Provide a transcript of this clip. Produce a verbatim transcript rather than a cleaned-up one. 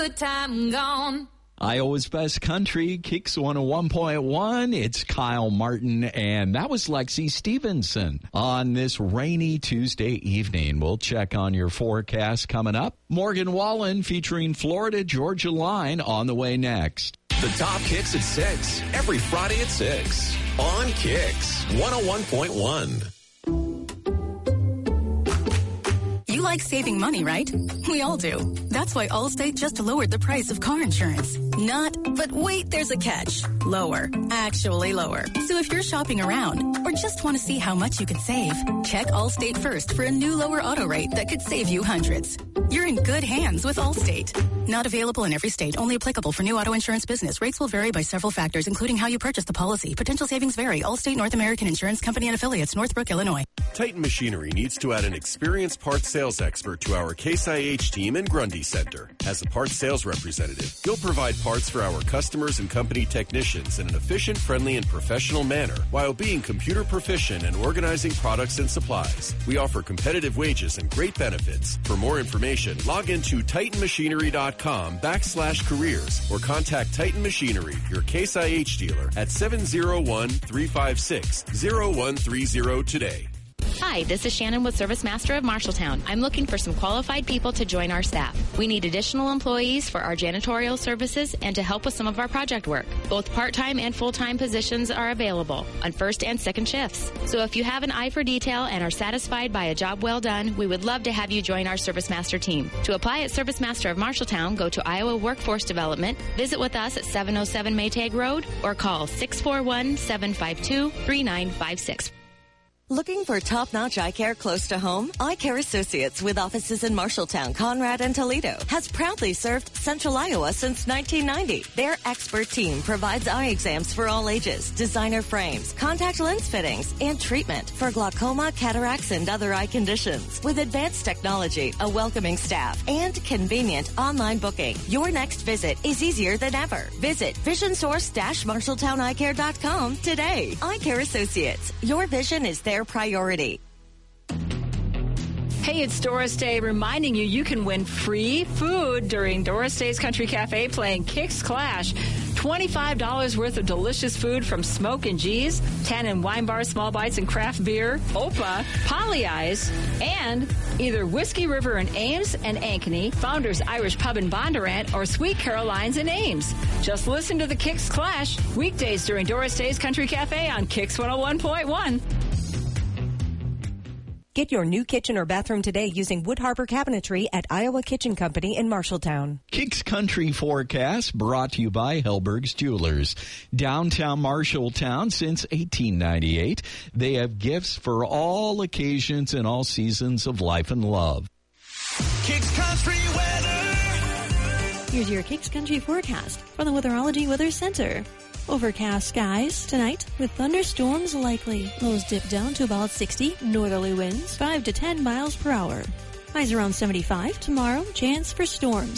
Good time gone. Iowa's Best Country, Kicks one oh one point one. It's Kyle Martin, and that was Lexi Stevenson on this rainy Tuesday evening. We'll check on your forecast coming up. Morgan Wallen featuring Florida Georgia Line on the way next. The Top Kicks at six, every Friday at six on Kicks one oh one point one. You like saving money, right? We all do. That's why Allstate just lowered the price of car insurance. Not, but wait, there's a catch. Lower. Actually lower. So if you're shopping around or just want to see how much you could save, check Allstate first for a new lower auto rate that could save you hundreds. You're in good hands with Allstate. Not available in every state. Only applicable for new auto insurance business. Rates will vary by several factors, including how you purchase the policy. Potential savings vary. Allstate North American Insurance Company and Affiliates, Northbrook, Illinois. Titan Machinery needs to add an experienced parts sales expert to our Case I H team in Grundy Center. As a parts sales representative, you'll provide parts for our customers and company technicians in an efficient, friendly, and professional manner while being computer proficient and organizing products and supplies. We offer competitive wages and great benefits. For more information, log into titanmachinery.com backslash careers or contact Titan Machinery, your Case I H dealer, at seven oh one, three five six, oh one three oh today. Hi, this is Shannon with Service Master of Marshalltown. I'm looking for some qualified people to join our staff. We need additional employees for our janitorial services and to help with some of our project work. Both part-time and full-time positions are available on first and second shifts. So if you have an eye for detail and are satisfied by a job well done, we would love to have you join our Service Master team. To apply at Service Master of Marshalltown, go to Iowa Workforce Development, visit with us at seven oh seven Maytag Road, or call six four one, seven five two, three nine five six. Looking for top-notch eye care close to home? Eye Care Associates, with offices in Marshalltown, Conrad, and Toledo, has proudly served Central Iowa since nineteen ninety. Their expert team provides eye exams for all ages, designer frames, contact lens fittings, and treatment for glaucoma, cataracts, and other eye conditions. With advanced technology, a welcoming staff, and convenient online booking, your next visit is easier than ever. Visit vision source dash marshalltown eye care dot com today. Eye Care Associates, your vision is their priority. Hey, it's Doris Day reminding you you can win free food during Doris Day's Country Cafe playing Kicks Clash. twenty-five dollars worth of delicious food from Smoke and G's, Tannin Wine Bar, Small Bites and Craft Beer, Opa, Polly Eyes, and either Whiskey River in Ames and Ankeny, Founders Irish Pub in Bondurant, or Sweet Caroline's in Ames. Just listen to the Kicks Clash weekdays during Doris Day's Country Cafe on Kicks one oh one point one. Get your new kitchen or bathroom today using Wood Harbor Cabinetry at Iowa Kitchen Company in Marshalltown. Kicks Country Forecast brought to you by Hellberg's Jewelers. Downtown Marshalltown since eighteen ninety-eight. They have gifts for all occasions and all seasons of life and love. Kicks Country weather. Here's your Kicks Country forecast from the Weatherology Weather Center. Overcast skies tonight with thunderstorms likely. Lows dip down to about sixty. Northerly winds five to ten miles per hour. Highs around seventy-five. Tomorrow, chance for storms.